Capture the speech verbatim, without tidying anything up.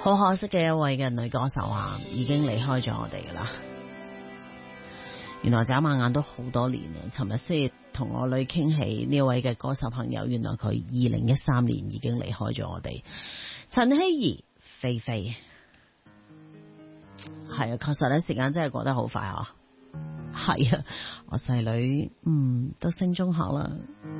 好可惜嘅一位嘅女歌手啊，已經離開咗我哋噶啦。原來眨下眼都好多年啦，尋日先同我女傾起呢位嘅歌手朋友，原來佢二零一三年已經離開咗我哋。陳希怡，菲菲，係啊，確實咧時間真係過得好快啊。係啊，我細女嗯都升中學啦，